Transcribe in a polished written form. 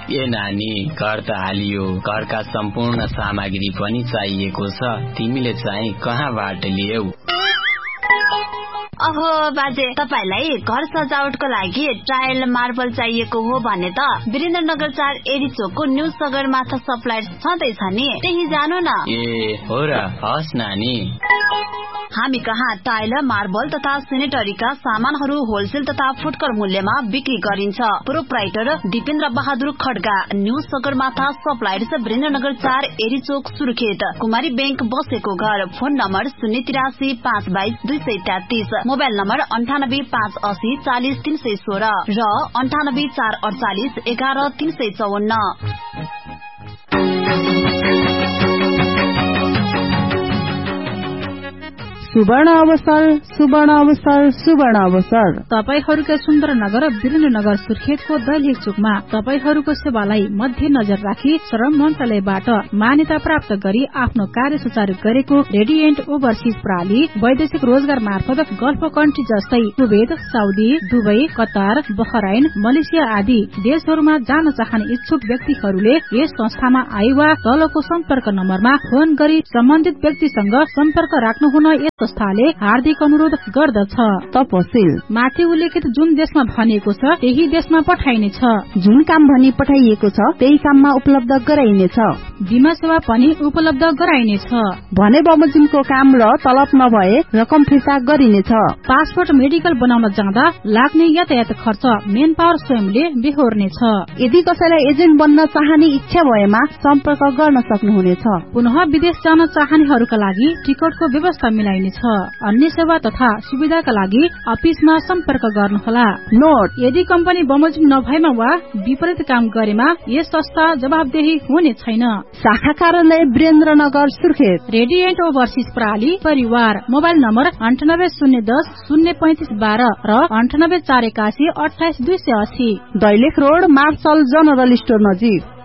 ए नानी, घर त हालियो, घरका सम्पूर्ण सामग्री पनि चाहिएको छ। तिमीले चाहिँ कहाँबाट ल्याऊ? अहो बाजे, तपाईलाई घर सजावटको लागि टाइल मार्बल चाहिएको हो भने त वीरेन्द्रनगर 4 एडी चोकको न्यू सगरमाथा सप्लायर छँदैछ नि, त्यही जानु न। ए हो र, हस् नानी। हामी कहाँ टाइल मार्बल तथा सेनेटरीका सामानहरू होलसेल तथा फुटकर मूल्यमा बिक्री गरिन्छ। Proprietor Dipendra Bahadur Kharga, new Sagarmatha suppliers, Birendranagar 4 AD चोक, सुर्खेत। कुमारी बैंक बसेको घर। फोन नम्बर 083 522 233, मोबाइल नम्बर 98 580 40 316 र 98 448 11 354। सुवर्ण अवसर, सुवर्ण अवसर, सुवर्ण अवसर। तपाईहरूका सुन्दरनगर वीरेन्द्रनगर सुर्खेतको दैलेख चोकमा तपाईहरूको सेवालाई मध्य नजर राखी श्रम मन्त्रालयबाट मान्यता प्राप्त गरी आफ्नो कार्य सुचारू गरेको रेडिएन्ट ओभरसीज प्रणाली वैदेशिक रोजगार मार्फत गल्फ कन्ट्री जस्तै Kuwait, Saudi, Dubai, Qatar, Bahrain, Malaysia आदि देशहरूमा जान चाहने इच्छुक व्यक्तिहरूले यस संस्थामा आए वा तलको सम्पर्क नम्बरमा फोन गरी सम्बन्धित व्यक्तिसँग सम्पर्क राख्नुहुन यस संस्थाले हार्दिक अनुरोध गर्दछ। तपसिल माथि उल्लेखित जुन देशमा भनिएको छ त्यही देशमा पठाइनेछ। जुन काम भनी पठाइएको छ त्यही काममा उपलब्ध गराइनेछ। बीमा सेवा पनि उपलब्ध गराइनेछ भने बमोजिमको काम र तलब नभए रकम फिर्ता गरिनेछ। पासपोर्ट मेडिकल बनाउन जाँदा लाग्ने यातायात खर्च मेन पावर स्वयंले बेहोर्नेछ। यदि कसैलाई एजेन्ट बन्न चाहने इच्छा भएमा सम्पर्क गर्न सक्नुहुनेछ। पुनः विदेश जान चाहनेहरूका लागि टिकटको व्यवस्था मिलाइनेछ। अन्य सेवा तथा सुविधाका लागि अफिसमा सम्पर्क गर्नुहोला। नोट, यदि कम्पनी बमोजिम नभएमा वा विपरीत काम गरेमा यस संस्था जवाबदेही हुने छैन। शाखा कार्यालय वीरेन्द्रनगर सुर्खेत। रेडिएन्ट ओभरसीज प्रणाली परिवार। मोबाइल नम्बर 98 010 035 12 र 98 481 28 280। Dailekh road, marshal general store नजिक।